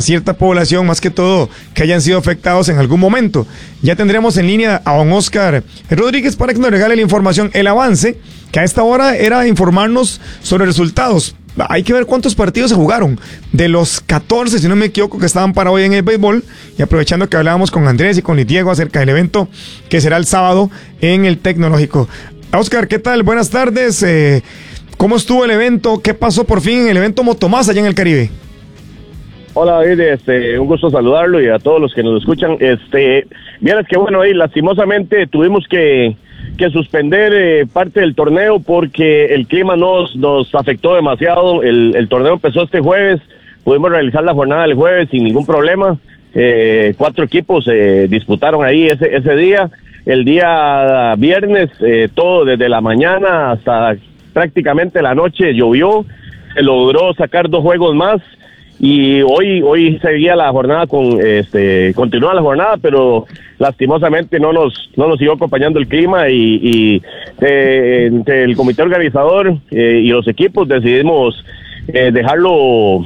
cierta población, más que todo que hayan sido afectados en algún momento. Ya tendremos en línea a don Oscar Rodríguez para que nos regale la información, el avance, que a esta hora era informarnos sobre resultados. Hay que ver cuántos partidos se jugaron. De los 14, si no me equivoco, que estaban para hoy en el béisbol. Y aprovechando que hablábamos con Andrés y con Diego acerca del evento que será el sábado en el Tecnológico. Oscar, ¿qué tal? Buenas tardes. ¿Cómo estuvo el evento? ¿Qué pasó por fin en el evento Motomás allá en el Caribe? Hola David, un gusto saludarlo y a todos los que nos escuchan. Vieras que bueno, ahí lastimosamente tuvimos que suspender parte del torneo porque el clima nos afectó demasiado. El torneo empezó este jueves, pudimos realizar la jornada del jueves sin ningún problema. 4 equipos disputaron ahí ese día. El día viernes, todo desde la mañana hasta prácticamente la noche llovió. Se logró sacar 2 juegos más. Y hoy seguía la jornada continúa la jornada, pero lastimosamente no nos siguió acompañando el clima y entre el comité organizador y los equipos decidimos dejarlo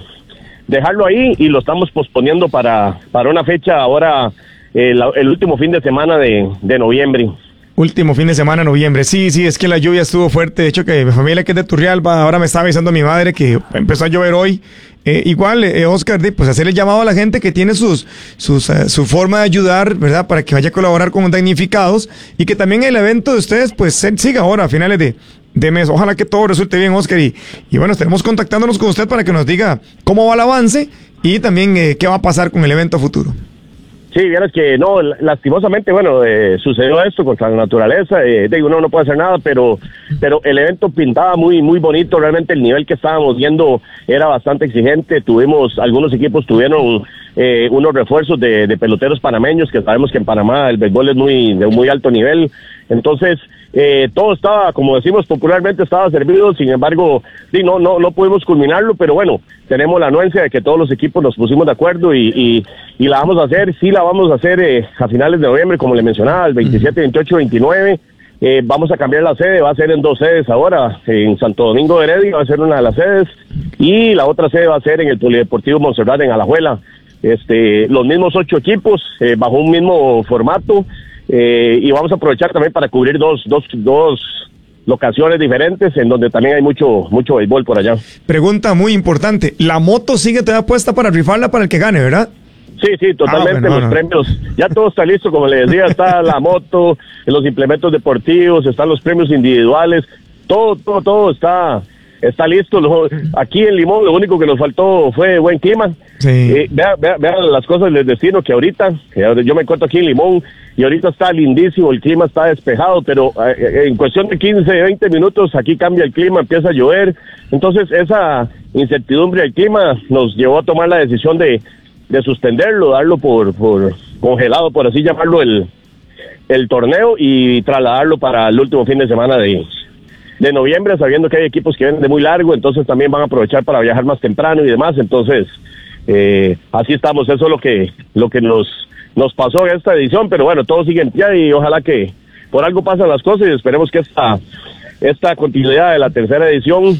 ahí y lo estamos posponiendo para una fecha ahora, el último fin de semana de noviembre. Último fin de semana de noviembre. Sí, es que la lluvia estuvo fuerte. De hecho, que mi familia que es de Turrialba, ahora me está avisando mi madre que empezó a llover hoy. Igual, Oscar, pues hacer el llamado a la gente que tiene su forma de ayudar, ¿verdad? Para que vaya a colaborar con damnificados y que también el evento de ustedes, pues, siga ahora a finales de mes. Ojalá que todo resulte bien, Oscar. Y bueno, estaremos contactándonos con usted para que nos diga cómo va el avance y también qué va a pasar con el evento futuro. Sí, vieras que no, lastimosamente, bueno, sucedió esto contra la naturaleza, uno no puede hacer nada, pero el evento pintaba muy bonito, realmente el nivel que estábamos viendo era bastante exigente. Algunos equipos tuvieron unos refuerzos de peloteros panameños, que sabemos que en Panamá el béisbol es de muy alto nivel. Entonces, todo estaba, como decimos popularmente, estaba servido. Sin embargo, sí, no pudimos culminarlo, pero bueno, tenemos la anuencia de que todos los equipos nos pusimos de acuerdo y la vamos a hacer. Sí, la vamos a hacer a finales de noviembre, como le mencionaba, el 27, 28, 29. Vamos a cambiar la sede, va a ser en 2 sedes ahora, en Santo Domingo de Heredia va a ser una de las sedes y la otra sede va a ser en el Polideportivo Montserrat en Alajuela. Los mismos 8 equipos bajo un mismo formato. Y vamos a aprovechar también para cubrir dos locaciones diferentes en donde también hay mucho béisbol por allá. Pregunta muy importante, ¿la moto sigue todavía puesta para rifarla para el que gane, verdad? Sí, totalmente. Los premios, ya todo está listo, como le decía, está la moto, los implementos deportivos, están los premios individuales, todo está listo. Aquí en Limón lo único que nos faltó fue buen clima. Sí. Vean las cosas del destino, que ahorita, yo me encuentro aquí en Limón y ahorita está lindísimo, el clima está despejado, pero en cuestión de 15, 20 minutos aquí cambia el clima, empieza a llover. Entonces esa incertidumbre del clima nos llevó a tomar la decisión de suspenderlo, darlo por congelado, por así llamarlo, el torneo y trasladarlo para el último fin de semana de noviembre, sabiendo que hay equipos que vienen de muy largo, entonces también van a aprovechar para viajar más temprano y demás. Entonces así estamos. Eso es lo que nos pasó en esta edición, pero bueno, todo sigue en pie y ojalá que por algo pasan las cosas y esperemos que esta continuidad de la tercera edición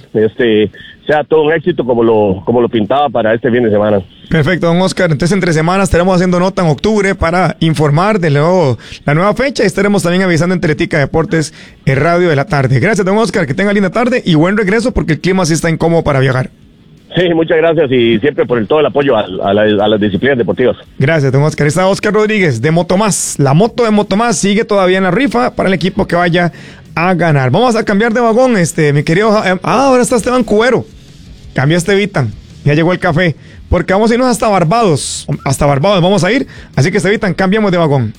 sea todo un éxito como lo pintaba para este fin de semana. Perfecto, don Oscar. Entonces, entre semanas estaremos haciendo nota en octubre para informar de la nueva fecha y estaremos también avisando en Teletica Deportes, el radio de la tarde. Gracias, don Oscar. Que tenga linda tarde y buen regreso porque el clima sí está incómodo para viajar. Sí, muchas gracias y siempre por todo el apoyo a las disciplinas deportivas. Gracias, don Oscar. Está Oscar Rodríguez de Motomás. La moto de Motomás sigue todavía en la rifa para el equipo que vaya a ganar. Vamos a cambiar de vagón, mi querido. Ahora está Esteban Cubero. Cambia Estevitan. Ya llegó el café. Porque vamos a irnos hasta Barbados. Hasta Barbados vamos a ir. Así que Estevitan, cambiamos de vagón.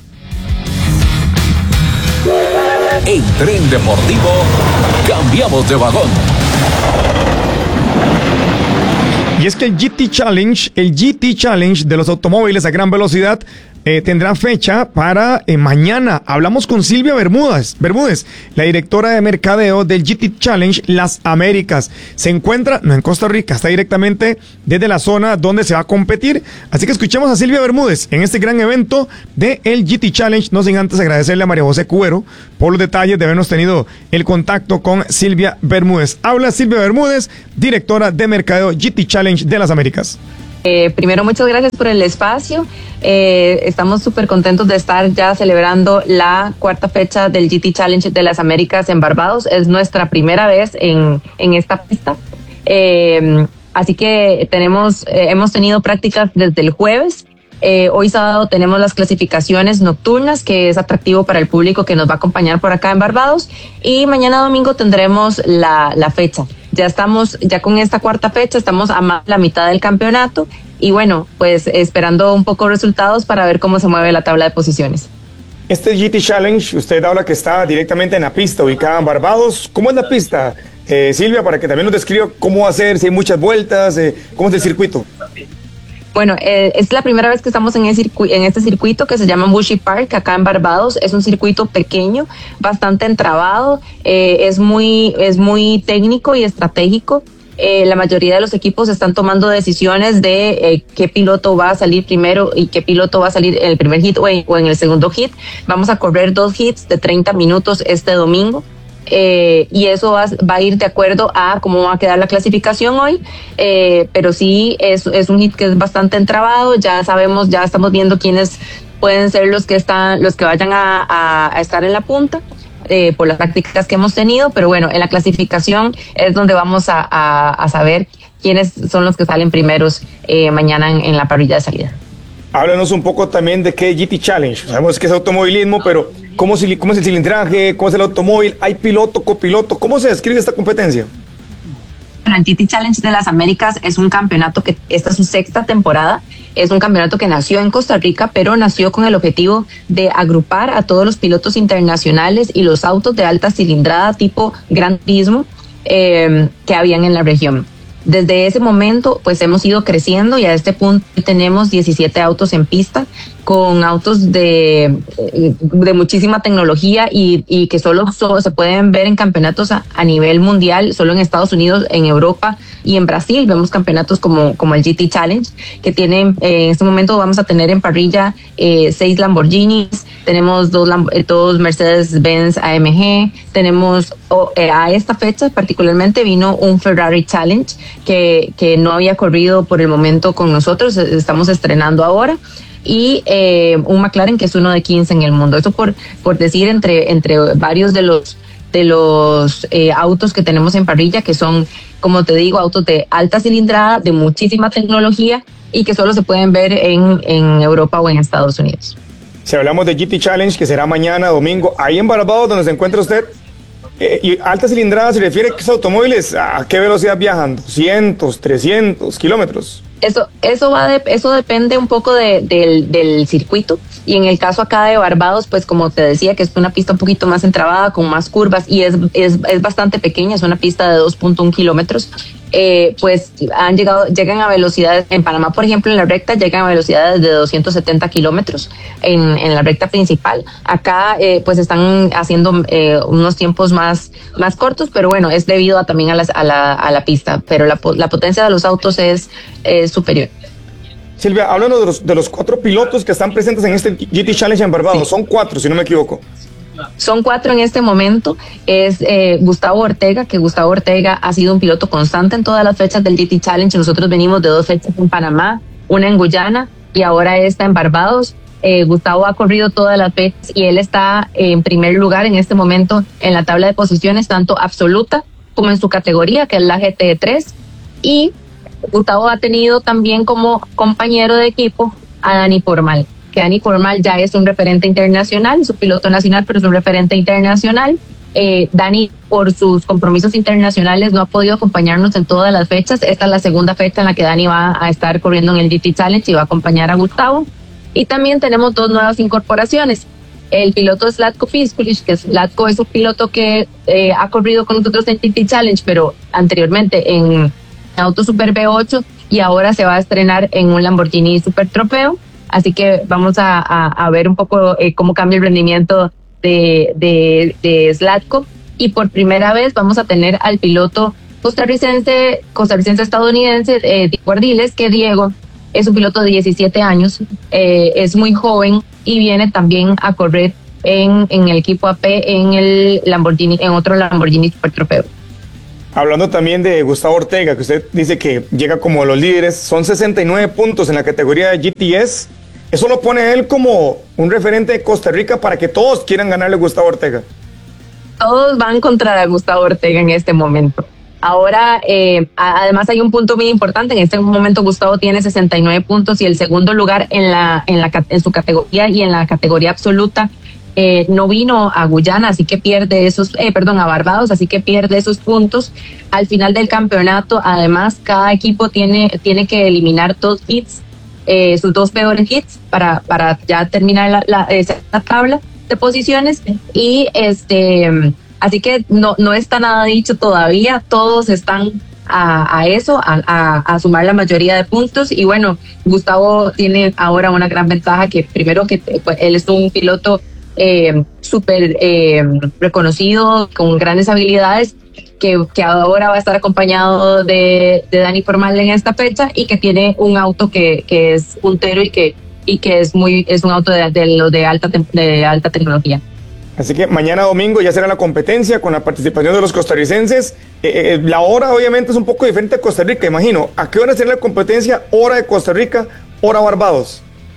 En Tren Deportivo, cambiamos de vagón. Y es que el GT Challenge de los automóviles a gran velocidad tendrá fecha para mañana. Hablamos con Silvia Bermúdez, la directora de mercadeo del GT Challenge Las Américas. Se encuentra, no en Costa Rica, está directamente desde la zona donde se va a competir. Así que escuchemos a Silvia Bermúdez en este gran evento del GT Challenge. No sin antes agradecerle a María José Cubero por los detalles de habernos tenido el contacto con Silvia Bermúdez. Habla Silvia Bermúdez, directora de mercadeo GT Challenge de Las Américas. Primero, muchas gracias por el espacio. Estamos súper contentos de estar ya celebrando la cuarta fecha del GT Challenge de las Américas en Barbados. Es nuestra primera vez en esta pista. Así que hemos tenido prácticas desde el jueves. Hoy sábado tenemos las clasificaciones nocturnas, que es atractivo para el público que nos va a acompañar por acá en Barbados. Y mañana domingo tendremos la fecha. Ya con esta cuarta fecha, estamos a más de la mitad del campeonato. Y bueno, pues esperando un poco resultados para ver cómo se mueve la tabla de posiciones. Este GT Challenge, usted habla que está directamente en la pista, ubicada en Barbados. ¿Cómo es la pista, Silvia, para que también nos describa cómo va a ser, si hay muchas vueltas, cómo es el circuito? Bueno, es la primera vez que estamos en este circuito que se llama Bushy Park, acá en Barbados. Es un circuito pequeño, bastante entrabado, es muy técnico y estratégico. La mayoría de los equipos están tomando decisiones de qué piloto va a salir primero y qué piloto va a salir en el primer hit o en el segundo hit. Vamos a correr 2 hits de 30 minutos este domingo. Y eso va a ir de acuerdo a cómo va a quedar la clasificación hoy, pero sí es un hit que es bastante entrabado. Ya estamos viendo quiénes pueden ser los que vayan a estar en la punta, por las prácticas que hemos tenido, pero bueno, en la clasificación es donde vamos a saber quiénes son los que salen primeros mañana en la parrilla de salida. Háblanos un poco también de qué es GT Challenge. Sabemos que es automovilismo, pero ¿cómo es el cilindraje? ¿Cómo es el automóvil? ¿Hay piloto, copiloto? ¿Cómo se describe esta competencia? El GT Challenge de las Américas es un campeonato que esta es su 6ª temporada. Es un campeonato que nació en Costa Rica, pero nació con el objetivo de agrupar a todos los pilotos internacionales y los autos de alta cilindrada tipo Gran Turismo que habían en la región. Desde ese momento, pues hemos ido creciendo y a este punto tenemos 17 autos en pista, con autos de muchísima tecnología y que solo se pueden ver en campeonatos a nivel mundial, solo en Estados Unidos, en Europa y en Brasil. Vemos campeonatos como el GT Challenge, que tienen, en este momento vamos a tener en parrilla 6 Lamborghinis, tenemos 2 Mercedes-Benz AMG, tenemos a esta fecha particularmente vino un Ferrari Challenge que no había corrido por el momento con nosotros, estamos estrenando ahora, y un McLaren que es uno de 15 en el mundo. Eso por decir entre varios de los autos que tenemos en parrilla, que son, como te digo, autos de alta cilindrada, de muchísima tecnología y que solo se pueden ver en Europa o en Estados Unidos. Si hablamos de GT Challenge, que será mañana domingo, ahí en Barbados, donde se encuentra usted, y alta cilindrada se refiere a que esos automóviles, ¿a qué velocidad viajan? ¿200, 300 kilómetros? Eso depende un poco del circuito, y en el caso acá de Barbados, pues como te decía, que es una pista un poquito más entrabada, con más curvas, y es bastante pequeña, es una pista de 2.1 kilómetros, pues llegan a velocidades, en Panamá por ejemplo en la recta llegan a velocidades de 270 kilómetros en la recta principal. Acá pues están haciendo unos tiempos más cortos, pero bueno, es debido también a la pista, pero la potencia de los autos es superior. Silvia, háblanos de los 4 pilotos que están presentes en este GT Challenge en Barbados. Sí. Son 4, si no me equivoco. Son 4 en este momento. Es Gustavo Ortega, que Gustavo Ortega ha sido un piloto constante en todas las fechas del GT Challenge. Nosotros venimos de 2 fechas en Panamá, una en Guyana y ahora esta en Barbados. Gustavo ha corrido todas las fechas y él está en primer lugar en este momento en la tabla de posiciones, tanto absoluta como en su categoría, que es la GT3. Y Gustavo ha tenido también como compañero de equipo a Dani Formal, que Dani Formal ya es un referente internacional, es un piloto nacional, pero es un referente internacional. Dani, por sus compromisos internacionales, no ha podido acompañarnos en todas las fechas. Esta es la segunda fecha en la que Dani va a estar corriendo en el GT Challenge y va a acompañar a Gustavo. Y también tenemos 2 nuevas incorporaciones. El piloto es Zlatko Piskulic, que Zlatko es un piloto que ha corrido con nosotros en GT Challenge, pero anteriormente en Auto Super V8, y ahora se va a estrenar en un Lamborghini Super Trofeo. Así que vamos a ver un poco cómo cambia el rendimiento de Zlatko. Y por primera vez vamos a tener al piloto costarricense-estadounidense Diego Ardiles, que Diego es un piloto de 17 años, es muy joven y viene también a correr en el equipo AP en el Lamborghini, en otro Lamborghini Super Trofeo. Hablando también de Gustavo Ortega, que usted dice que llega como los líderes, son 69 puntos en la categoría de GTS. Eso lo pone a él como un referente de Costa Rica para que todos quieran ganarle a Gustavo Ortega. Todos van contra Gustavo Ortega en este momento. Ahora, además hay un punto muy importante. En este momento Gustavo tiene 69 puntos y el segundo lugar en su categoría y en la categoría absoluta no vino a Guyana, así que pierde a Barbados, así que pierde esos puntos. Al final del campeonato, además, cada equipo tiene que eliminar 2 hits, sus 2 peores hits para ya terminar la tabla de posiciones. Y así que no está nada dicho todavía, todos están a eso, a sumar la mayoría de puntos. Y bueno, Gustavo tiene ahora una gran ventaja, que primero que pues, él es un piloto súper reconocido, con grandes habilidades, que ahora va a estar acompañado de Dani Formal en esta fecha, y que tiene un auto que es puntero y que es un auto de alta tecnología. Así que mañana domingo ya será la competencia con la participación de los costarricenses. La hora obviamente es un poco diferente a Costa Rica, imagino. ¿A qué hora será la competencia? Hora de Costa Rica, hora Barbados.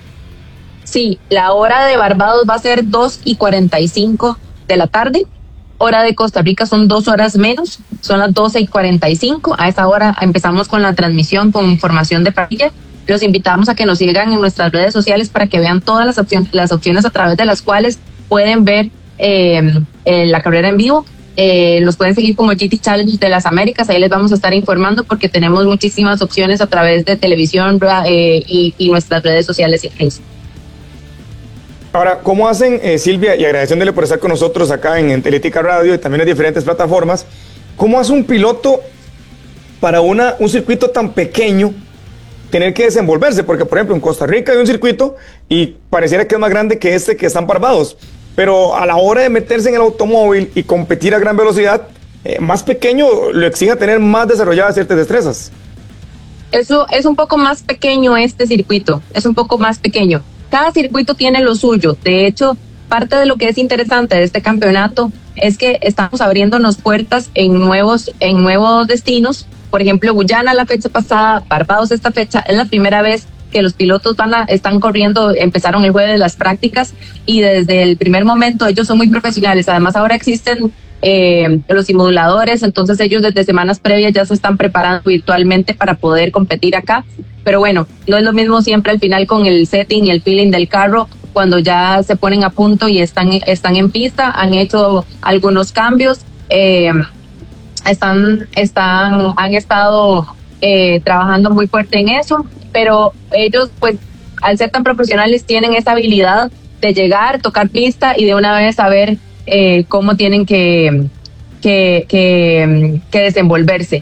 Sí, la hora de Barbados va a ser 2:45 de la tarde. Hora de Costa Rica son 2 horas menos, son las 12:45. A esa hora empezamos con la transmisión con información de parrilla. Los invitamos a que nos sigan en nuestras redes sociales para que vean todas las opciones a través de las cuales pueden ver la carrera en vivo. Los pueden seguir como GT Challenge de las Américas, ahí les vamos a estar informando, porque tenemos muchísimas opciones a través de televisión y nuestras redes sociales y Facebook. Ahora, ¿cómo hacen, Silvia, y agradeciéndole por estar con nosotros acá en Teletica Radio y también en diferentes plataformas, cómo hace un piloto para un circuito tan pequeño tener que desenvolverse? Porque, por ejemplo, en Costa Rica hay un circuito y pareciera que es más grande que este que está en Barbados, pero a la hora de meterse en el automóvil y competir a gran velocidad, más pequeño lo exige tener más desarrolladas ciertas destrezas. Eso es un poco más pequeño, este circuito, es un poco más pequeño. Cada circuito tiene lo suyo. De hecho, parte de lo que es interesante de este campeonato es que estamos abriéndonos puertas en nuevos destinos. Por ejemplo, Guyana la fecha pasada, Barbados esta fecha, es la primera vez que los pilotos están corriendo. Empezaron el jueves las prácticas y desde el primer momento ellos son muy profesionales. Además, ahora existen los simuladores, entonces ellos desde semanas previas ya se están preparando virtualmente para poder competir acá. Pero bueno, no es lo mismo siempre al final con el setting y el feeling del carro, cuando ya se ponen a punto y están en pista. Han hecho algunos cambios, han estado trabajando muy fuerte en eso, pero ellos, pues, al ser tan profesionales, tienen esa habilidad de llegar, tocar pista y de una vez saber cómo tienen que desenvolverse.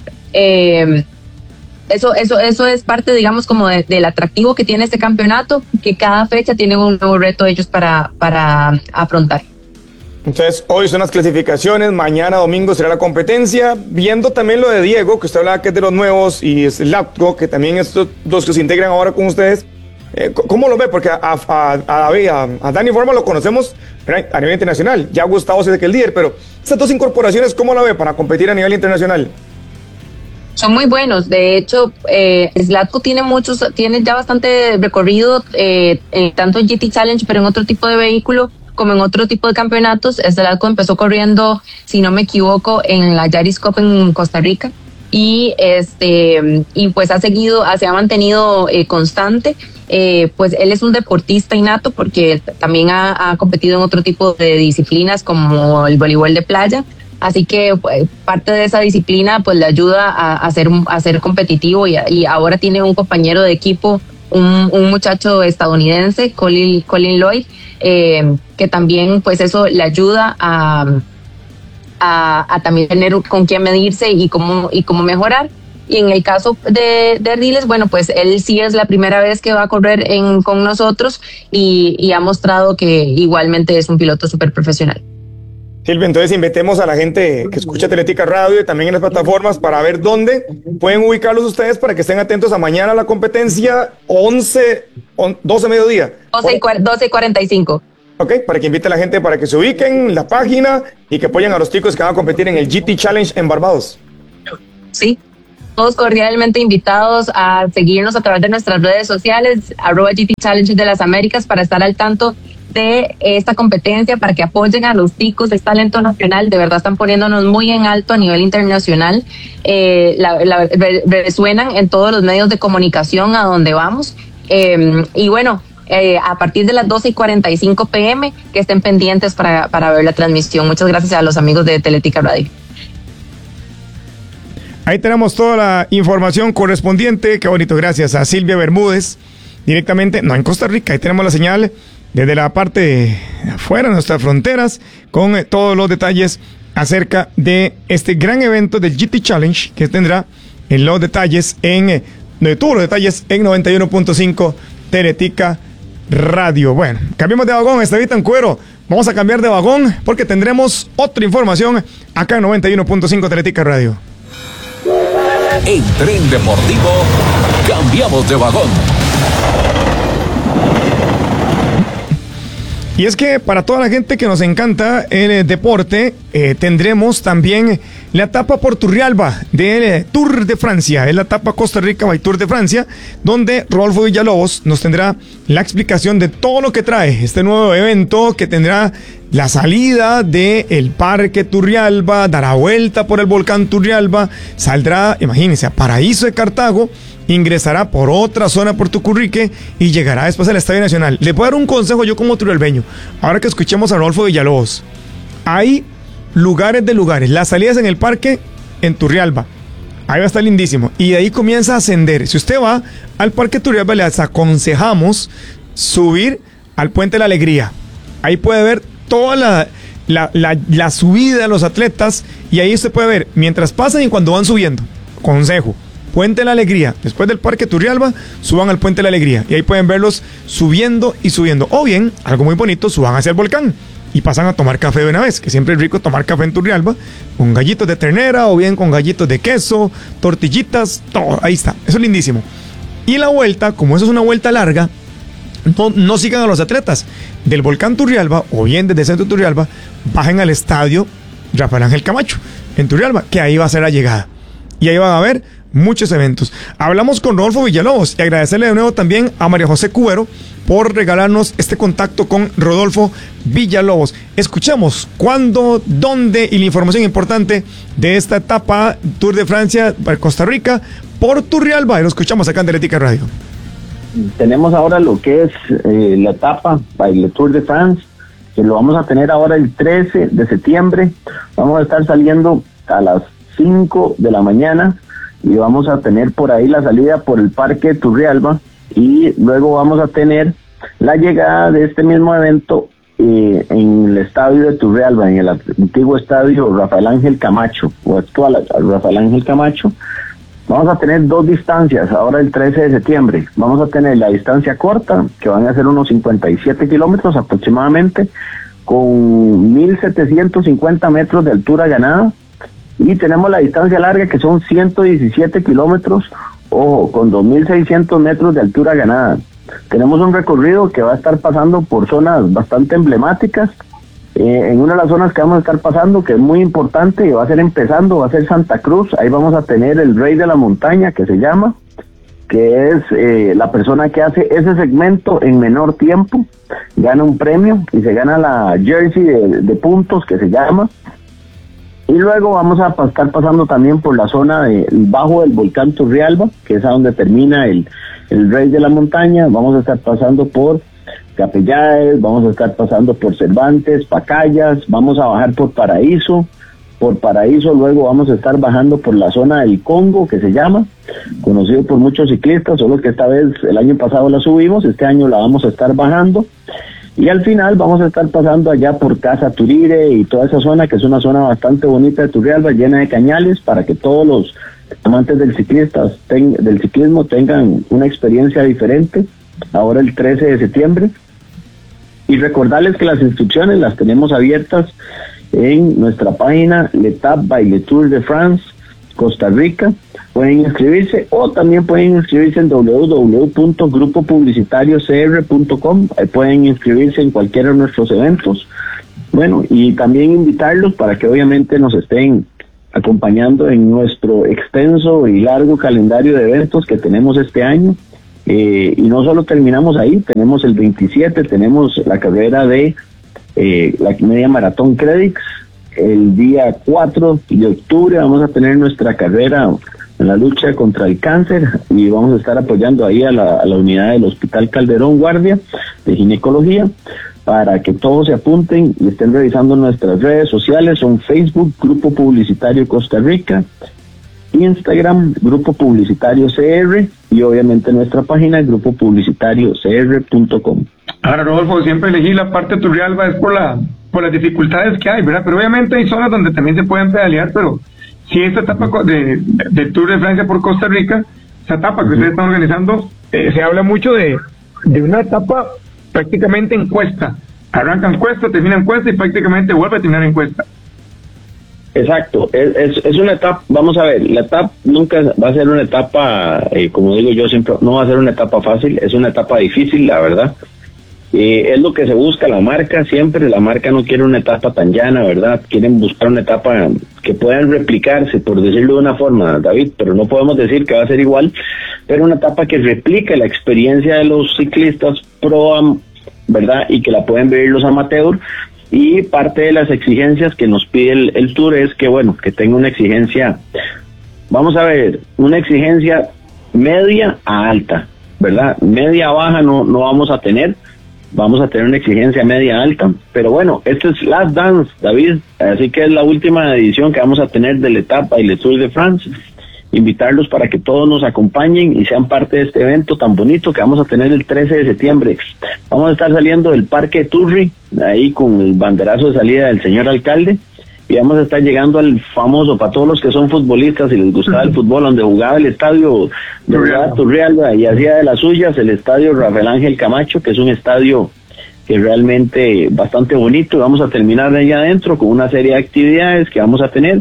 Eso es parte, digamos, como del atractivo que tiene este campeonato, que cada fecha tiene un nuevo reto ellos para afrontar. Entonces, hoy son las clasificaciones, mañana domingo será la competencia. Viendo también lo de Diego, que usted hablaba que es de los nuevos, y es Latco, que también es los que se integran ahora con ustedes. ¿Cómo lo ve? Porque a Dani Formal lo conocemos a nivel internacional. Ya Gustavo es el líder, pero estas 2 incorporaciones, ¿cómo la ve para competir a nivel internacional? Son muy buenos. De hecho, Zlatko tiene ya bastante recorrido, tanto en GT Challenge, pero en otro tipo de vehículo, como en otro tipo de campeonatos. Zlatko empezó corriendo, si no me equivoco, en la Yaris Cup en Costa Rica, y pues se ha mantenido constante. Pues él es un deportista innato, porque también ha competido en otro tipo de disciplinas como el voleibol de playa. Así que pues, parte de esa disciplina pues le ayuda a ser competitivo, y ahora tiene un compañero de equipo, un muchacho estadounidense, Colin Lloyd, que también pues eso le ayuda a también tener con quién medirse y cómo mejorar. Y en el caso de Ardiles, bueno, pues él sí es la primera vez que va a correr con nosotros, y ha mostrado que igualmente es un piloto súper profesional. Silvia, entonces invitemos a la gente que escucha Teletica Radio y también en las plataformas para ver dónde pueden ubicarlos ustedes, para que estén atentos a mañana a la competencia, 12 mediodía. 12:45. Ok, para que invite a la gente para que se ubiquen en la página y que apoyen a los chicos que van a competir en el GT Challenge en Barbados. sí. Todos cordialmente invitados a seguirnos a través de nuestras redes sociales, @GT Challenge de las Américas, para estar al tanto de esta competencia, para que apoyen a los ticos. Es talento nacional, de verdad están poniéndonos muy en alto a nivel internacional. Resuenan en todos los medios de comunicación a donde vamos. Y bueno, a partir de las 12:45 p.m. que estén pendientes para ver la transmisión. Muchas gracias a los amigos de Teletica Radio. Ahí tenemos toda la información correspondiente. Qué bonito, gracias a Silvia Bermúdez, directamente, no en Costa Rica. Ahí tenemos la señal desde la parte de afuera de nuestras fronteras, con todos los detalles acerca de este gran evento del GT Challenge, que tendrá los detalles tuvo los detalles en 91.5 Teletica Radio. Bueno, cambiemos de vagón, Estevita en Cuero. Vamos a cambiar de vagón porque tendremos otra información acá en 91.5 Teletica Radio. En Tren Deportivo, cambiamos de vagón. Y es que para toda la gente que nos encanta el deporte, tendremos también la etapa por Turrialba del Tour de Francia. Es la etapa Costa Rica by Tour de Francia, donde Rodolfo Villalobos nos tendrá la explicación de todo lo que trae este nuevo evento, que tendrá la salida del Parque Turrialba, dará vuelta por el volcán Turrialba, saldrá, imagínense, a Paraíso de Cartago, ingresará por otra zona por Tucurrique y llegará después al Estadio Nacional. Le puedo dar un consejo yo como turrialbeño, ahora que escuchemos a Rodolfo Villalobos. Hay lugares de lugares, las salidas en el parque en Turrialba, ahí va a estar lindísimo, y de ahí comienza a ascender. Si usted va al Parque Turrialba, les aconsejamos subir al Puente de la Alegría. Ahí puede ver toda la subida de los atletas, y ahí usted puede ver mientras pasan y cuando van subiendo. Consejo: Puente de la Alegría, después del Parque Turrialba, suban al Puente de la Alegría y ahí pueden verlos subiendo y subiendo. O bien, algo muy bonito, suban hacia el volcán y pasan a tomar café de una vez, que siempre es rico tomar café en Turrialba, con gallitos de ternera o bien con gallitos de queso, tortillitas, todo, ahí está, eso es lindísimo. Y la vuelta, como eso es una vuelta larga, no sigan a los atletas del volcán Turrialba o bien desde el centro de Turrialba, bajen al estadio Rafael Ángel Camacho en Turrialba, que ahí va a ser la llegada. Y ahí van a haber muchos eventos. Hablamos con Rodolfo Villalobos y agradecerle de nuevo también a María José Cubero por regalarnos este contacto con Rodolfo Villalobos. Escuchamos cuándo, dónde y la información importante de esta etapa Tour de Francia para Costa Rica por Turrialba, y lo escuchamos acá en Teletica Radio. Tenemos ahora lo que es la etapa para el Tour de France, que lo vamos a tener ahora el 13 de septiembre. Vamos a estar saliendo a las 5 de la mañana y vamos a tener por ahí la salida por el Parque Turrialba, y luego vamos a tener la llegada de este mismo evento en el estadio de Turrialba, en el antiguo estadio Rafael Ángel Camacho, o actual Rafael Ángel Camacho. Vamos a tener dos distancias ahora el 13 de septiembre. Vamos a tener la distancia corta, que van a ser unos 57 kilómetros aproximadamente, con 1.750 metros de altura ganada. Y tenemos la distancia larga, que son 117 kilómetros, ojo, con 2.600 metros de altura ganada. Tenemos un recorrido que va a estar pasando por zonas bastante emblemáticas. En una de las zonas que vamos a estar pasando, que es muy importante, y va a ser empezando, va a ser Santa Cruz. Ahí vamos a tener el Rey de la Montaña, que se llama, que es la persona que hace ese segmento en menor tiempo, gana un premio y se gana la jersey de puntos, que se llama. Y luego vamos a estar pasando también por la zona bajo del volcán Turrialba, que es a donde termina el Rey de la Montaña. Vamos a estar pasando por Capellaes, vamos a estar pasando por Cervantes, Pacayas, vamos a bajar por Paraíso. Por Paraíso luego vamos a estar bajando por la zona del Congo, que se llama, conocido por muchos ciclistas, solo que esta vez, el año pasado la subimos, este año la vamos a estar bajando. Y al final vamos a estar pasando allá por Casa Turire y toda esa zona, que es una zona bastante bonita de Turrialba, llena de cañales, para que todos los amantes del ciclismo tengan una experiencia diferente ahora el 13 de septiembre. Y recordarles que las inscripciones las tenemos abiertas en nuestra página L'Étape by Le Tour de France Costa Rica. Pueden inscribirse, o también pueden inscribirse en www.grupopublicitariocr.com. Pueden inscribirse en cualquiera de nuestros eventos. Bueno, y también invitarlos para que obviamente nos estén acompañando en nuestro extenso y largo calendario de eventos que tenemos este año. Y no solo terminamos ahí, tenemos el 27, tenemos la carrera de la media maratón Credix. El día 4 de octubre vamos a tener nuestra carrera en la lucha contra el cáncer y vamos a estar apoyando ahí a la unidad del Hospital Calderón Guardia de ginecología, para que todos se apunten y estén revisando nuestras redes sociales. Son Facebook, Grupo Publicitario Costa Rica, Instagram, Grupo Publicitario CR, y obviamente nuestra página, grupopublicitariocr.com. Ahora, Rodolfo, siempre elegí la parte de Turrialba es por las dificultades que hay, ¿verdad? Pero obviamente hay zonas donde también se pueden pedalear, pero si esta etapa del Tour de Francia por Costa Rica, esa etapa que ustedes están organizando, se habla mucho de una etapa prácticamente en cuesta. Arranca en cuesta, termina en cuesta y prácticamente vuelve a terminar en cuesta. Exacto, es una etapa, vamos a ver, la etapa nunca va a ser una etapa, como digo yo siempre, no va a ser una etapa fácil, es una etapa difícil, la verdad. Es lo que se busca la marca, siempre la marca no quiere una etapa tan llana, ¿verdad? Quieren buscar una etapa que puedan replicarse, por decirlo de una forma, David, pero no podemos decir que va a ser igual, pero una etapa que replique la experiencia de los ciclistas pro, ¿verdad? Y que la pueden ver los amateurs. Y parte de las exigencias que nos pide el Tour es que, bueno, que tenga una exigencia, vamos a ver, una exigencia media a alta, ¿verdad? Media baja no vamos a tener una exigencia media alta, pero bueno, este es Last Dance, David, así que es la última edición que vamos a tener de la etapa y el Tour de France. Invitarlos para que todos nos acompañen y sean parte de este evento tan bonito que vamos a tener el 13 de septiembre. Vamos a estar saliendo del Parque de Turri, ahí con el banderazo de salida del señor alcalde, y vamos a estar llegando al famoso, para todos los que son futbolistas y les gustaba el fútbol, donde jugaba el estadio de Turrialba y hacía de las suyas, el estadio Rafael Ángel Camacho, que es un estadio que realmente bastante bonito. Vamos a terminar de allá adentro con una serie de actividades que vamos a tener.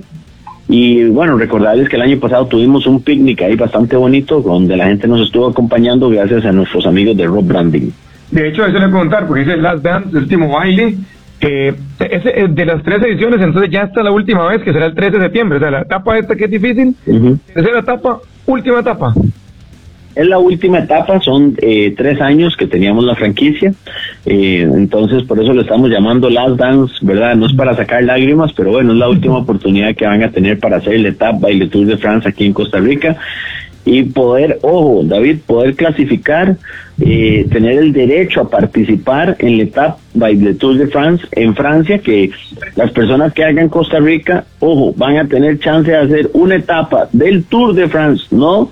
Y bueno, recordarles que el año pasado tuvimos un picnic ahí bastante bonito, donde la gente nos estuvo acompañando gracias a nuestros amigos de Rob Branding. De hecho, eso le voy a contar, porque es el Last Dance, el último baile, de las 3 ediciones, entonces ya está la última vez, que será el 13 de septiembre, o sea, la etapa esta que es difícil, tercera etapa, última etapa. Es la última etapa, son 3 años que teníamos la franquicia, entonces por eso lo estamos llamando Last Dance, ¿verdad? No es para sacar lágrimas, pero bueno, es la última oportunidad que van a tener para hacer la etapa y el Tour de France aquí en Costa Rica, y poder, ojo, David, poder clasificar, tener el derecho a participar en la etapa by the Tour de France en Francia, que las personas que hagan Costa Rica, ojo, van a tener chance de hacer una etapa del Tour de France, no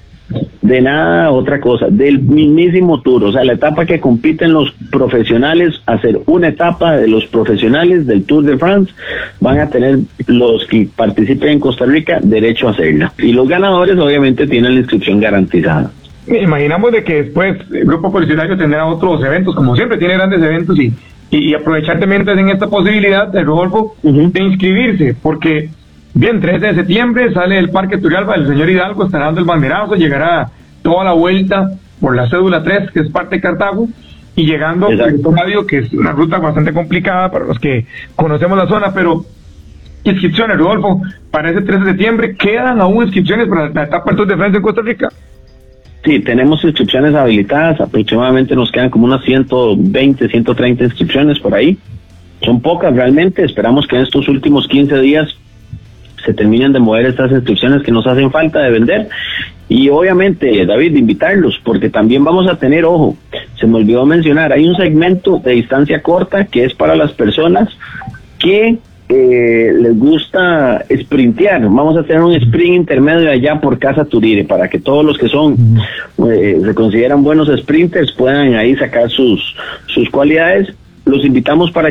de nada otra cosa, del mismísimo Tour, o sea, la etapa que compiten los profesionales, hacer una etapa de los profesionales del Tour de France, van a tener los que participen en Costa Rica derecho a hacerla, y los ganadores obviamente tienen la inscripción garantizada. Imaginamos de que después el Grupo Publicitario tendrá otros eventos, como siempre tiene grandes eventos, y aprovechar también en esta posibilidad de Rodolfo de inscribirse, porque bien, 13 de septiembre sale el Parque Turrialba, el señor Hidalgo estará dando el banderazo, llegará toda la vuelta por la cédula 3, que es parte de Cartago, y llegando a Radio, que es una ruta bastante complicada para los que conocemos la zona, pero inscripciones, Rodolfo, para ese 13 de septiembre, ¿quedan aún inscripciones para la etapa del Tour de Francia en Costa Rica? Sí, tenemos inscripciones habilitadas, aproximadamente nos quedan como unas 120, 130 inscripciones por ahí, son pocas realmente, esperamos que en estos últimos 15 días se terminen de mover estas inscripciones que nos hacen falta de vender, y obviamente, David, invitarlos, porque también vamos a tener, ojo, se me olvidó mencionar, hay un segmento de distancia corta que es para las personas que les gusta sprintear. Vamos a tener un sprint intermedio allá por Casa Turire, para que todos los que son se consideran buenos sprinters puedan ahí sacar sus cualidades. Los invitamos para